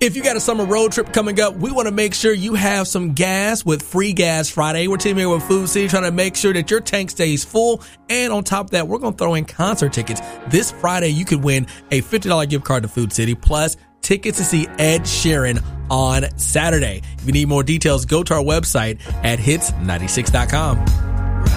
If you got a summer road trip coming up, we want to make sure you have some gas with Free Gas Friday. We're teaming up with Food City, trying to make sure that your tank stays full. And on top of that, we're going to throw in concert tickets. This Friday, you could win a $50 gift card to Food City, plus tickets to see Ed Sheeran on Saturday. If you need more details, go to our website at hits96.com.